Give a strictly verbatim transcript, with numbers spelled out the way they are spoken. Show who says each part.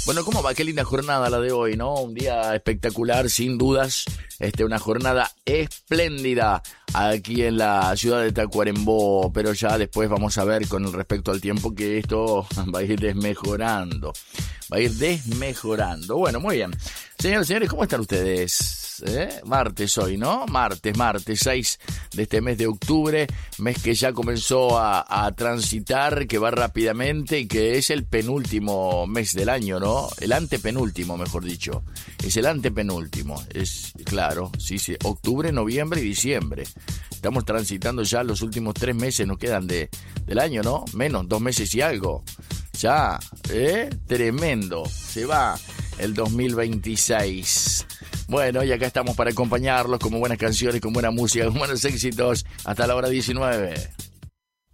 Speaker 1: Bueno, ¿cómo va? Qué linda jornada la de hoy, ¿no? Un día espectacular, sin dudas. Este, una jornada espléndida aquí en la ciudad de Tacuarembó. Pero ya después vamos a ver con respecto al tiempo que esto va a ir desmejorando. Va a ir desmejorando. Bueno, muy bien. Señores, señores, ¿cómo están ustedes? ¿Eh? Martes hoy, ¿no? Martes, martes seis de este mes de octubre, mes que ya comenzó a, a transitar, que va rápidamente y que es el penúltimo mes del año, ¿no? El antepenúltimo, mejor dicho. Es el antepenúltimo, es claro, sí, sí, octubre, noviembre y diciembre. Estamos transitando ya los últimos tres meses, nos quedan de, del año, ¿no? Menos, dos meses y algo. Ya, ¿eh? Tremendo, se va el dos mil veintiséis. Bueno, y acá estamos para acompañarlos con buenas canciones, con buena música, con buenos éxitos, hasta la hora diecinueve.